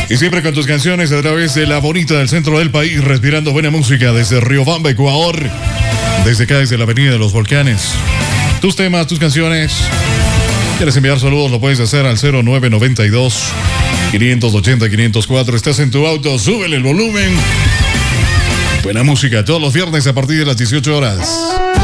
Y siempre con tus canciones a través de la bonita del centro del país, respirando buena música desde Riobamba, Ecuador. Desde acá, desde la Avenida de los Volcanes. Tus temas, tus canciones. ¿Quieres enviar saludos? Lo puedes hacer al 0992-580-504. Estás en tu auto, súbele el volumen. Buena música todos los viernes a partir de las 18 horas.